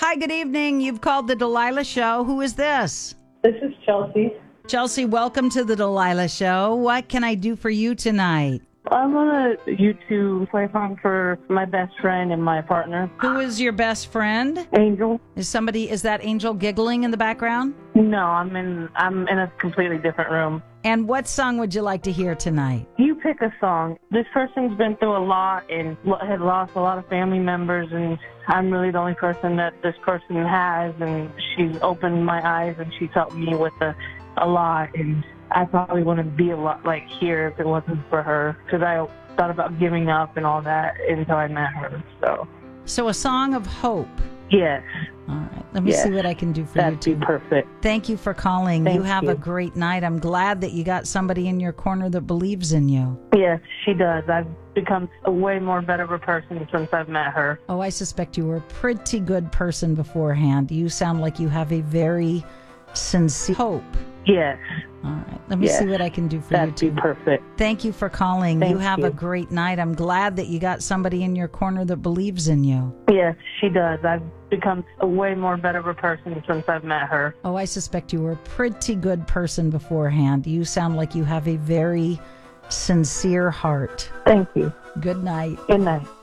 Hi, good evening. You've called the Delilah Show. Who is this? This is Chelsea. Chelsea, welcome to the Delilah Show. What can I do for you tonight? I want you to play a song for my best friend and my partner. Who is your best friend? Angel. Is that Angel giggling in the background? No, I'm in a completely different room. And what song would you like to hear tonight? You pick a song. This person's been through a lot and had lost a lot of family members, and I'm really the only person that this person has, and she's opened my eyes and she's helped me with a lot, and I probably wouldn't be a lot like here if it wasn't for her, because I thought about giving up and all that until I met her. So a song of hope. Yes. All right. Let me see what I can do for you That'd too. be perfect. Thank you for calling. Thank you have you. a great night. I'm glad that you got somebody in your corner that believes in you. Yes, she does. I've become a way more better of a person since I've met her. Oh, I suspect you were a pretty good person beforehand. You sound like you have a very sincere hope. Yes. All right. Let me see what I can do for you That'd too. be perfect. Thank you for calling. Thank you have you. a great night. I'm glad that you got somebody in your corner that believes in you. Yes, she does. I've become a way more better of a person since I've met her. Oh, I suspect you were a pretty good person beforehand. You sound like you have a very sincere heart. Thank you. Good night. Good night.